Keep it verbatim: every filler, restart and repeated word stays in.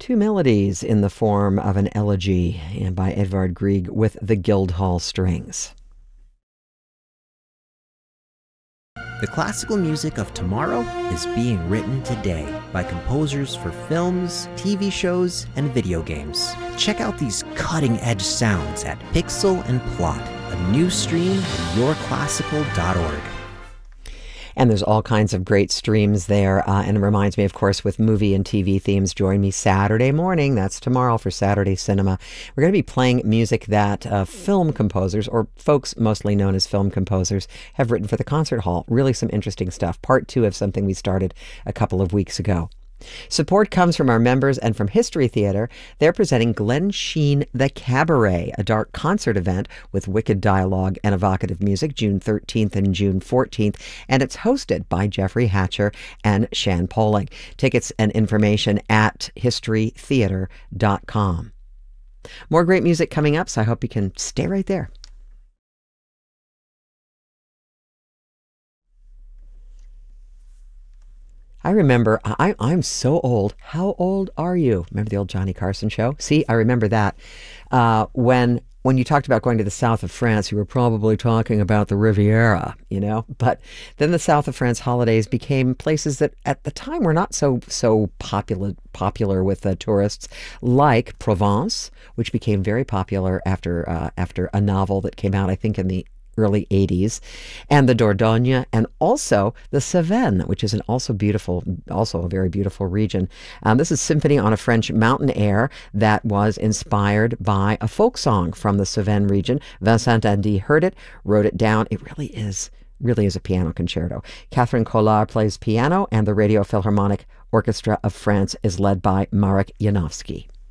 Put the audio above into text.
Two melodies in the form of an elegy and by Edvard Grieg with the Guildhall Strings. The classical music of tomorrow is being written today by composers for films, T V shows, and video games. Check out these cutting-edge sounds at Pixel and Plot, a new stream at your classical dot org. And there's all kinds of great streams there. Uh, and it reminds me, of course, with movie and T V themes, join me Saturday morning. That's tomorrow for Saturday Cinema. We're going to be playing music that uh, film composers, or folks mostly known as film composers, have written for the concert hall. Really some interesting stuff. Part two of something we started a couple of weeks ago. Support comes from our members and from History Theater. They're presenting Glen Sheen The Cabaret, a dark concert event with wicked dialogue and evocative music, June thirteenth and June fourteenth, and it's hosted by Jeffrey Hatcher and Shan Poling. Tickets and information at history theater dot com. More great music coming up, so I hope you can stay right there. I remember, I, I'm so old. How old are you? Remember the old Johnny Carson show? See, I remember that. Uh, when when you talked about going to the south of France, you were probably talking about the Riviera, you know? But then the south of France holidays became places that at the time were not so so popular popular with uh, tourists, like Provence, which became very popular after uh, after a novel that came out, I think, in the early eighties, and the Dordogne, and also the Cévennes, which is an also beautiful, also a very beautiful region. Um, this is Symphony on a French Mountain Air that was inspired by a folk song from the Cévennes region. Vincent Andy heard it, wrote it down. It really is, really is a piano concerto. Catherine Collard plays piano, and the Radio Philharmonic Orchestra of France is led by Marek Janowski.